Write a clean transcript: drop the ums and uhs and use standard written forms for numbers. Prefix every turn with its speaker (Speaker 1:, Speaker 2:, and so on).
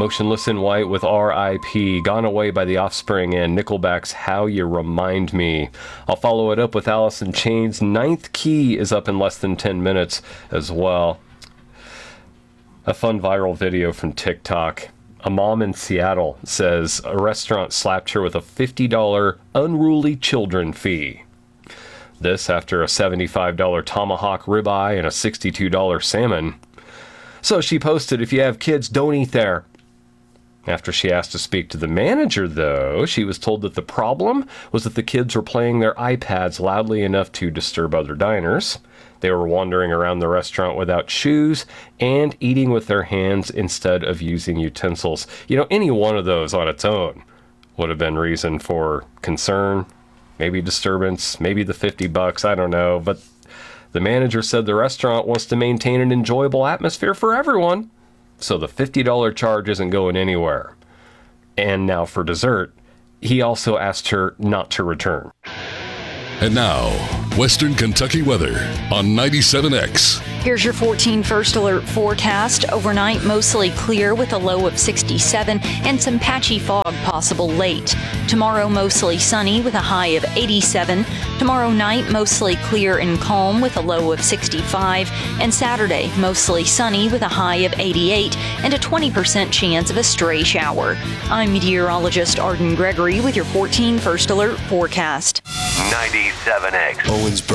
Speaker 1: Motionless in White with R.I.P., Gone Away by The Offspring, and Nickelback's How You Remind Me. I'll follow it up with Alice in Chains' Ninth Key is up in less than 10 minutes as well. A fun viral video from TikTok. A mom in Seattle says a restaurant slapped her with a $50 unruly children fee. This after a $75 tomahawk ribeye and a $62 salmon. So she posted, "If you have kids, don't eat there." After she asked to speak to the manager, though, she was told that the problem was that the kids were playing their iPads loudly enough to disturb other diners. They were wandering around the restaurant without shoes and eating with their hands instead of using utensils. You know, any one of those on its own would have been reason for concern, maybe disturbance, maybe the $50, I don't know. But the manager said the restaurant wants to maintain an enjoyable atmosphere for everyone. So the $50 charge isn't going anywhere. And now for dessert, he also asked her not to return.
Speaker 2: And now, Western Kentucky weather on 97X.
Speaker 3: Here's your 14 First Alert forecast. Overnight, mostly clear with a low of 67 and some patchy fog possible late. Tomorrow, mostly sunny with a high of 87. Tomorrow night, mostly clear and calm with a low of 65. And Saturday, mostly sunny with a high of 88 and a 20% chance of a stray shower. I'm meteorologist Arden Gregory with your 14 First Alert forecast.
Speaker 4: 97X.
Speaker 5: Owensboro.